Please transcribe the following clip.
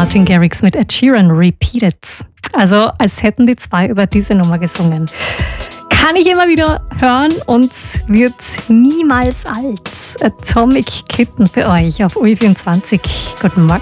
Martin Garrix mit Ed Sheeran, Repeat It. Also als hätten die zwei über diese Nummer gesungen. Kann ich immer wieder hören und wird niemals alt. Atomic Kitten für euch auf UE24. Guten Morgen.